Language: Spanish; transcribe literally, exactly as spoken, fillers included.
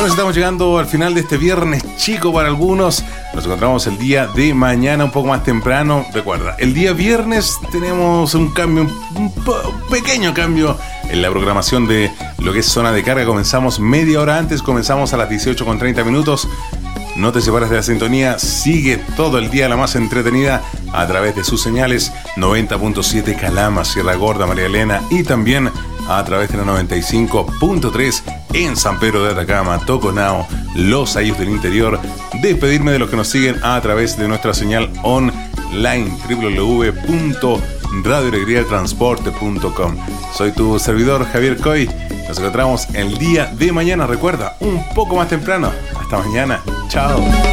Bueno, estamos llegando al final de este viernes chico para algunos. Nos encontramos el día de mañana un poco más temprano. Recuerda, el día viernes tenemos un cambio, un, po- un pequeño cambio en la programación de lo que es Zona de Carga. Comenzamos media hora antes, comenzamos a las dieciocho con treinta minutos. No te separes de la sintonía, sigue todo el día la más entretenida a través de sus señales noventa punto siete Calama, Sierra Gorda, María Elena, y también a través de la noventa y cinco punto tres en San Pedro de Atacama, Toconao, Los Ayos del Interior. Despedirme de los que nos siguen a través de nuestra señal online doble u doble u doble u punto radio alegría transporte punto com. Soy tu servidor Javier Coy. Nos encontramos el día de mañana. Recuerda, un poco más temprano. Hasta mañana. Chao.